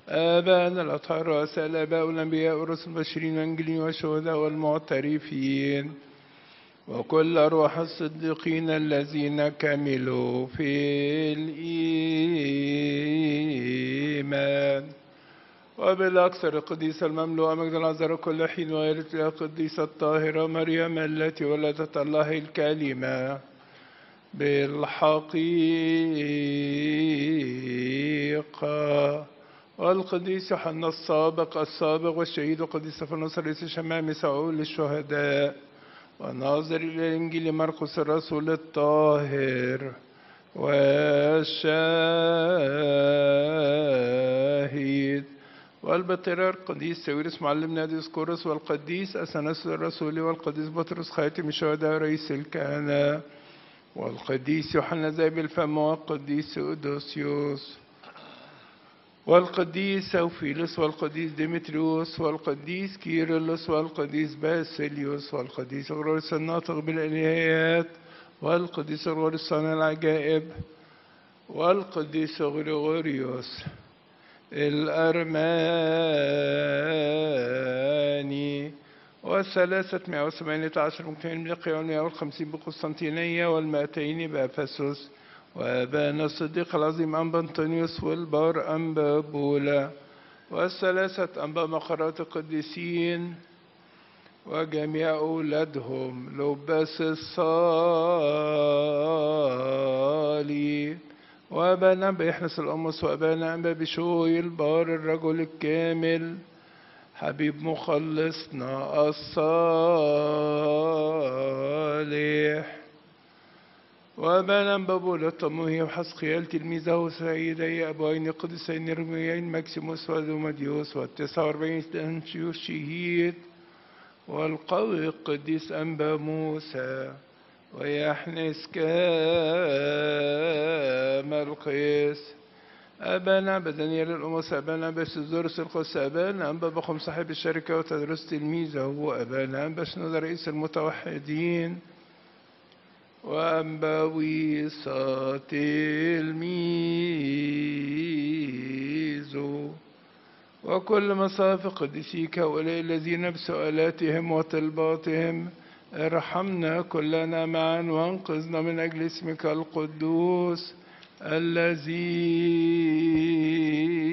آباءنا الأطهار رؤساء الآباء والأنبياء والرسل البشرين والإنجيليين والشهداء والمعترفين وكل أرواح الصديقين الذين كملوا في الإيمان وبالأكثر القديسة المملوءة مجد العذراء كل حين وغيرت لها القديسة الطاهرة مريم التي ولدت الله الكلمة بالحقيقة والقديس يوحنا السابق والشهيد والقديس فنوس رئيس الشمام سعول الشهداء وناظر إلى الإنجيل مرقس الرسول الطاهر والشاهد والبطريرك القديس ساويرس معلمنا ديسكورس والقديس أثناس الرسول والقديس بطرس خاتم الشهداء رئيس الكهنة والقديس يوحنا ذهب الفم والقديس أودوسيوس والقديس سوفيلوس والقديس ديمتريوس والقديس كيرلس والقديس باسيليوس والقديس غروريوس الناطق بالإلهيات والقديس غروريوس صانع العجائب والقديس غريغوريوس الأرماني و318 مجتمعين بالقيام 150 بقسطنطينية والمائتين بأفسس وأبانا الصديق العظيم أنبا أنطونيوس والبار أنبا بولا والثلاثة أنبا مقرات القديسين وجميع أولادهم لباس الصالي وأبانا أنبا يحنس الأمس وأبانا أنبا بشوي البار الرجل الكامل حبيب مخلصنا الصالح وأبانا أنبا بولا الطموهي وحسقيال تلميذه وسيدي أبوين القدسين الرميين ماكسيموس ودوماديوس 49 أنشيوس شهيد والقوي القديس أنبا موسى ويحنس كامل قيس أبانا أنبا دانيال الأمس أبانا أنبا سيزورس القدس أبانا أنبا بخم صاحب الشركة وتدرس تلميذه وأبانا أنبا شنودة رئيس المتوحدين وأنبا ويصا تلميذه وكل مصاف قدسيك هؤلاء الذين بسؤالاتهم وطلباتهم ارحمنا كلنا معا وانقذنا من أجل اسمك القدوس الذي